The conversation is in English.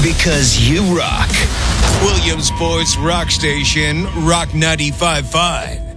Because you rock. Williamsport's rock station, Rock 95.5.